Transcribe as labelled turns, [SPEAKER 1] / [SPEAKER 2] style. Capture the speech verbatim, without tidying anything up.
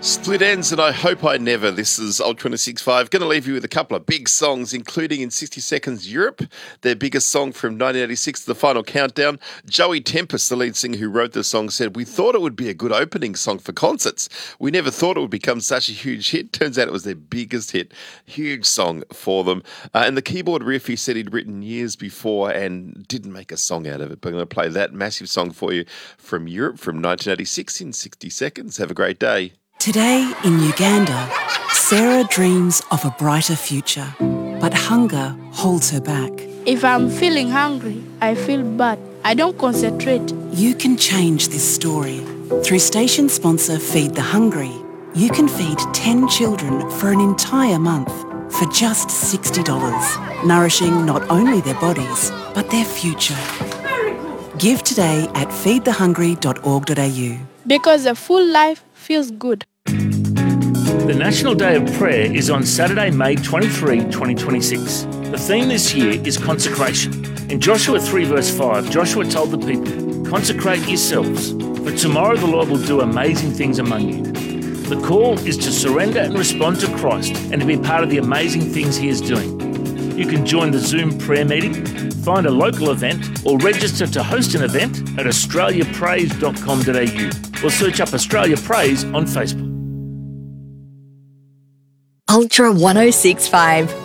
[SPEAKER 1] Split Ends and I Hope I Never. This is Ultra ninety-six point five. Going to leave you with a couple of big songs, including in sixty seconds Europe, their biggest song from nineteen eighty-six, The Final Countdown. Joey Tempest, the lead singer who wrote the song, said, "We thought it would be a good opening song for concerts. We never thought it would become such a huge hit." Turns out it was their biggest hit. Huge song for them. Uh, and the keyboard riff he said he'd written years before and didn't make a song out of it. But I'm going to play that massive song for you from Europe from nineteen eighty-six in sixty seconds. Have a great day.
[SPEAKER 2] Today in Uganda, Sarah dreams of a brighter future, but hunger holds her back.
[SPEAKER 3] If I'm feeling hungry, I feel bad. I don't concentrate.
[SPEAKER 2] You can change this story. Through station sponsor Feed the Hungry, you can feed ten children for an entire month for just sixty dollars, nourishing not only their bodies, but their future. Give today at feed the hungry dot org dot a u.
[SPEAKER 3] Because a full life feels good.
[SPEAKER 4] The National Day of Prayer is on Saturday, May twenty-third, twenty twenty-six. The theme this year is consecration. In Joshua three verse five, Joshua told the people, "Consecrate yourselves, for tomorrow the Lord will do amazing things among you." The call is to surrender and respond to Christ and to be part of the amazing things He is doing. You can join the Zoom prayer meeting, find a local event, or register to host an event at australia praise dot com dot a u or search up Australia Praise on Facebook.
[SPEAKER 5] Ultra one oh six point five.